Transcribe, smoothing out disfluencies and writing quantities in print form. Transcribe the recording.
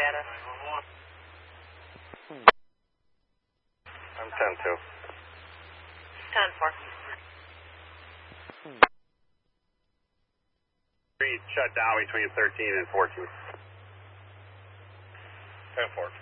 Data. I'm 10-2. 10-4. Shut down between 13 and 14. 10-4.